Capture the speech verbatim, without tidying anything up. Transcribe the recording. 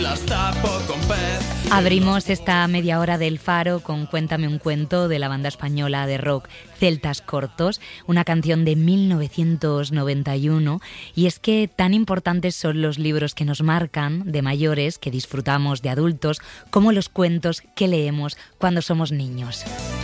Las tapo con pez. Abrimos esta media hora del Faro con Cuéntame un cuento de la banda española de rock Celtas Cortos, una canción de mil novecientos noventa y uno, y es que tan importantes son los libros que nos marcan de mayores, que disfrutamos de adultos, como los cuentos que leemos cuando somos niños.